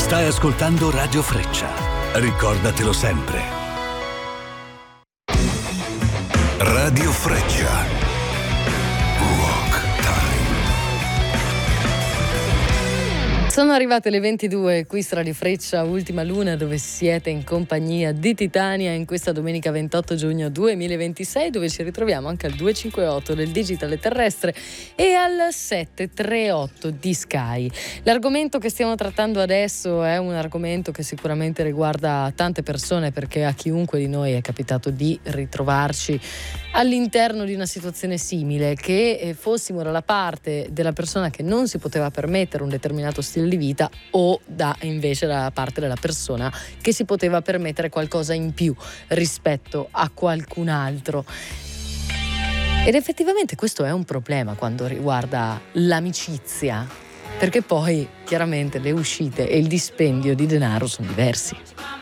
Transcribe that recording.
Stai ascoltando Radio Freccia. Ricordatelo sempre. Radio Freccia. Sono arrivate le 22 qui su Radio Freccia, Ultima Luna, dove siete in compagnia di Titania in questa domenica 28 giugno 2026, dove ci ritroviamo anche al 258 del digitale terrestre e al 738 di Sky. L'argomento che stiamo trattando adesso è un argomento che sicuramente riguarda tante persone, perché a chiunque di noi è capitato di ritrovarci all'interno di una situazione simile, che fossimo dalla parte della persona che non si poteva permettere un determinato stile di vita o invece dalla parte della persona che si poteva permettere qualcosa in più rispetto a qualcun altro. Ed effettivamente questo è un problema quando riguarda l'amicizia, perché poi chiaramente le uscite e il dispendio di denaro sono diversi.